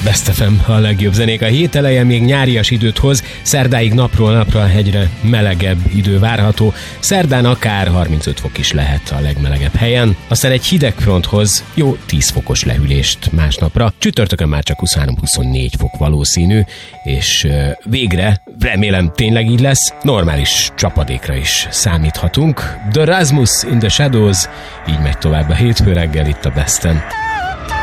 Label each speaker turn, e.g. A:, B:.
A: Best FM, a legjobb zenék. A hét eleje még nyárias időt hoz, szerdáig napról napra egyre melegebb idő várható. Szerdán akár 35 fok is lehet a legmelegebb helyen. Aztán egy hidegfronthoz jó 10 fokos lehűlést másnapra. Csütörtökön már csak 23-24 fok valószínű, és végre, remélem tényleg így lesz, normális csapadékra is számíthatunk. The Rasmus in the Shadows, így megy tovább a hétfő reggel itt a Besten.